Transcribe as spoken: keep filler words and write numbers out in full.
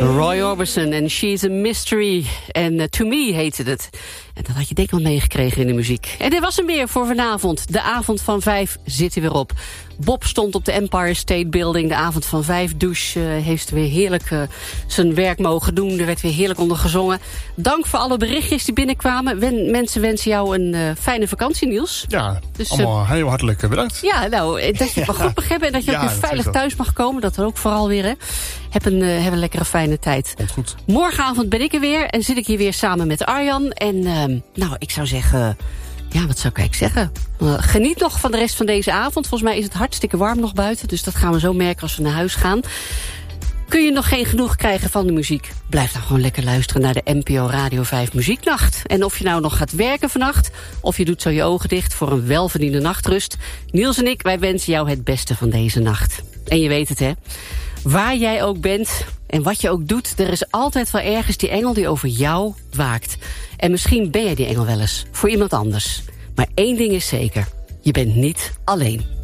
Roy Orbison en She's a Mystery. En uh, To Me heette het. En dat had je denk ik wel meegekregen in de muziek. En dit was hem weer voor vanavond. De avond van vijf zit er weer op. Bob stond op de Empire State Building. De avond van vijf douche uh, heeft weer heerlijk uh, zijn werk mogen doen. Er werd weer heerlijk onder gezongen. Dank voor alle berichtjes die binnenkwamen. Wen, mensen wensen jou een uh, fijne vakantie, Niels. Ja, dus, allemaal uh, heel hartelijk bedankt. Ja, nou, dat je het ja. goed begrepen en dat je ja, ook weer veilig thuis mag komen. Dat ook vooral weer, hè. Heb een, uh, heb een lekkere fijne tijd. Komt goed. Morgenavond ben ik er weer en zit ik hier weer samen met Arjan. En uh, nou, ik zou zeggen... Ja, wat zou ik zeggen? Uh, geniet nog van de rest van deze avond. Volgens mij is het hartstikke warm nog buiten. Dus dat gaan we zo merken als we naar huis gaan. Kun je nog geen genoeg krijgen van de muziek? Blijf dan gewoon lekker luisteren naar de N P O Radio vijf Muzieknacht. En of je nou nog gaat werken vannacht... of je doet zo je ogen dicht voor een welverdiende nachtrust... Niels en ik, wij wensen jou het beste van deze nacht. En je weet het, hè? Waar jij ook bent en wat je ook doet... er is altijd wel ergens die engel die over jou waakt. En misschien ben jij die engel wel eens voor iemand anders. Maar één ding is zeker, je bent niet alleen.